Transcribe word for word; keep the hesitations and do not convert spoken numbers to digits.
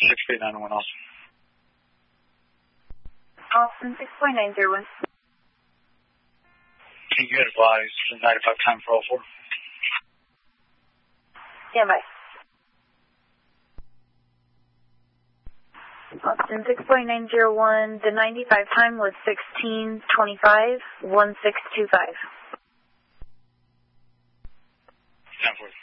six eight nine one Austin. Austin, six point nine zero one. Can you advise the ninety-five time for all four? Stand by. Austin, six point nine zero one, the ninety-five time was sixteen twenty-five, one six two five. ten four.